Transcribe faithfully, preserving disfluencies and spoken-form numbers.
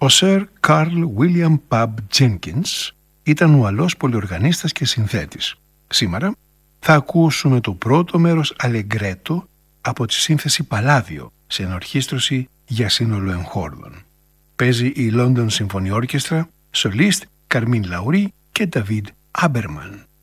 Ο Sir Carl William Pub Jenkins ήταν ουαλός πολυοργανίστας και συνθέτης. Σήμερα θα ακούσουμε το πρώτο μέρος αλεγκρέτο από τη σύνθεση Παλάδιο σε ενορχήστρωση για σύνολο εγχόρδων. Παίζει η London Symphony Orchestra, σολίστ Καρμίν Λαουρί και Νταβίντ Άμπερμαν.